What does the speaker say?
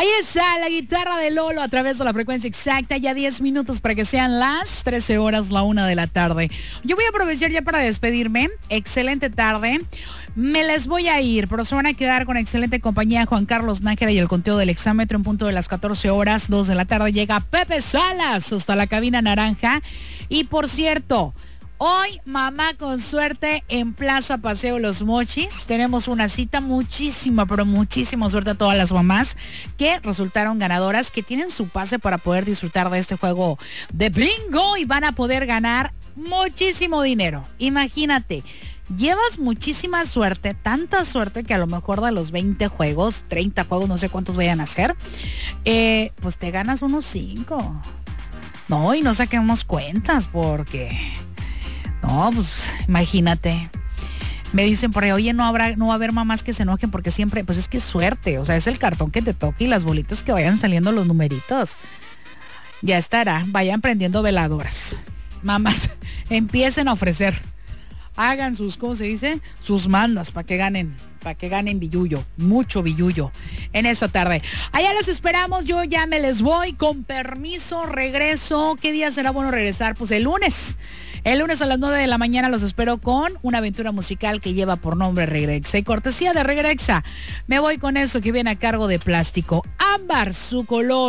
Ahí está la guitarra de Lolo a través de la frecuencia exacta. Ya 10 minutos para que sean las 13 horas, la 1 de la tarde. Yo voy a aprovechar ya para despedirme. Excelente tarde. Me les voy a ir, pero se van a quedar con excelente compañía. Juan Carlos Nájera y el conteo del exámetro en punto de las 14 horas, 2 de la tarde. Llega Pepe Salas hasta la cabina naranja. Y por cierto, hoy, mamá con suerte en Plaza Paseo Los Mochis. Tenemos una cita, muchísima, pero muchísima suerte a todas las mamás que resultaron ganadoras, que tienen su pase para poder disfrutar de este juego de bingo y van a poder ganar muchísimo dinero. Imagínate, llevas muchísima suerte, tanta suerte que a lo mejor de los 20 juegos, 30 juegos, no sé cuántos vayan a hacer, pues te ganas unos 5. No, y no saquemos cuentas porque... No, pues imagínate. Me dicen por ahí, oye, no va a haber mamás que se enojen porque siempre, pues es que es suerte. O sea, es el cartón que te toque y las bolitas que vayan saliendo los numeritos. Ya estará, vayan prendiendo veladoras. Mamás, empiecen a ofrecer. Hagan sus, ¿cómo se dice? Sus mandas para que ganen billullo, mucho billullo en esta tarde. Allá les esperamos, yo ya me les voy, con permiso, regreso. ¿Qué día será bueno regresar? Pues el lunes. El lunes a las 9 de la mañana los espero con una aventura musical que lleva por nombre Regrexa. Y cortesía de Regrexa, me voy con eso que viene a cargo de Plástico. Ámbar, su color.